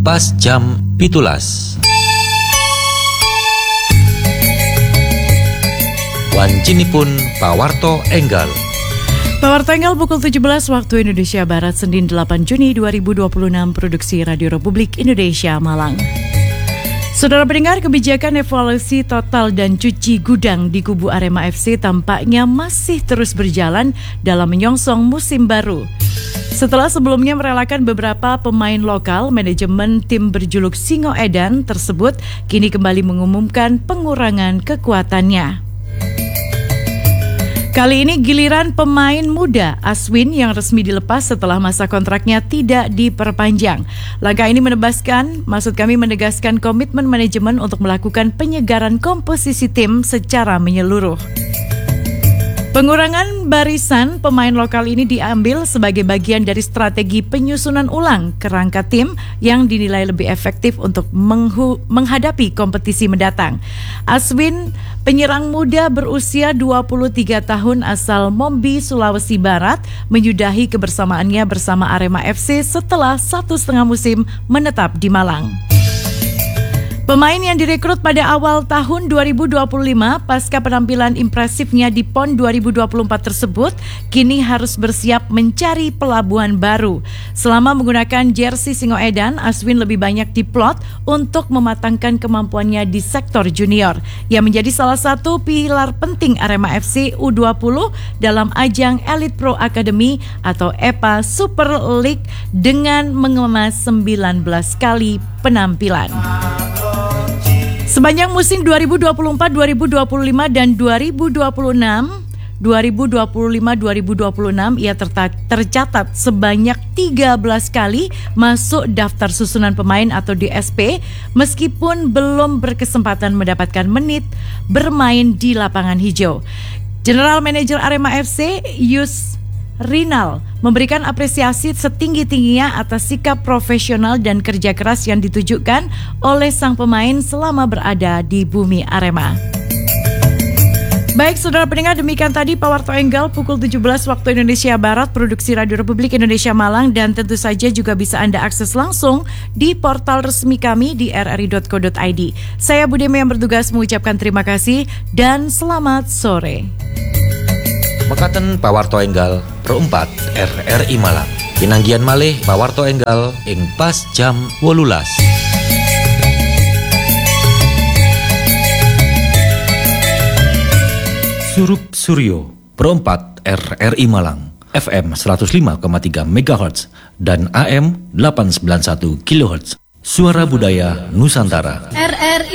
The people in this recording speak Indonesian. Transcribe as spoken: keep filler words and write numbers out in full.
pas jam pitulas. Wancinipun pawarto enggal. Pawarto enggal pukul tujuh belas waktu Indonesia Barat, Senin delapan Juni dua ribu dua puluh enam, produksi Radio Republik Indonesia Malang. Saudara pendengar, kebijakan evaluasi total dan cuci gudang di kubu Arema F C tampaknya masih terus berjalan dalam menyongsong musim baru. Setelah sebelumnya merelakan beberapa pemain lokal, manajemen tim berjuluk Singo Edan tersebut kini kembali mengumumkan pengurangan kekuatannya. Kali ini giliran pemain muda Aswin yang resmi dilepas setelah masa kontraknya tidak diperpanjang. Langkah ini menebaskan, maksud kami menegaskan komitmen manajemen untuk melakukan penyegaran komposisi tim secara menyeluruh. Pengurangan barisan pemain lokal ini diambil sebagai bagian dari strategi penyusunan ulang kerangka tim yang dinilai lebih efektif untuk menghu- menghadapi kompetisi mendatang. Aswin, penyerang muda berusia dua puluh tiga tahun asal Mombi, Sulawesi Barat, menyudahi kebersamaannya bersama Arema F C setelah satu setengah musim menetap di Malang. Pemain yang direkrut pada awal tahun dua ribu dua puluh lima pasca penampilan impresifnya di P O N dua ribu dua puluh empat tersebut kini harus bersiap mencari pelabuhan baru. Selama menggunakan jersey Singo Edan, Aswin lebih banyak diplot untuk mematangkan kemampuannya di sektor junior yang menjadi salah satu pilar penting Arema F C U dua puluh dalam ajang Elite Pro Academy atau E P A Super League dengan mengemas sembilan belas kali penampilan. Sepanjang musim dua ribu dua puluh empat dua ribu dua puluh lima dan dua ribu dua puluh enam dua ribu dua puluh lima dua ribu dua puluh enam ia terta- tercatat sebanyak tiga belas kali masuk daftar susunan pemain atau D S P meskipun belum berkesempatan mendapatkan menit bermain di lapangan hijau. General Manager Arema F C Yus Rinal memberikan apresiasi setinggi-tingginya atas sikap profesional dan kerja keras yang ditujukan oleh sang pemain selama berada di bumi Arema. Baik saudara pendengar, demikian tadi Pawarto Enggal pukul tujuh belas waktu Indonesia Barat, produksi Radio Republik Indonesia Malang, dan tentu saja juga bisa Anda akses langsung di portal resmi kami di r r i dot co dot i d. Saya Budemi yang bertugas mengucapkan terima kasih dan selamat sore. Mekaten pawarto enggal perempat R R I Malang. Pinanggian malih pawarto enggal ing pas jam wolulas. Surup Suryo perempat R R I Malang, F M seratus lima koma tiga megahertz dan A M delapan ratus sembilan puluh satu kilohertz. Suara Budaya Nusantara. R R I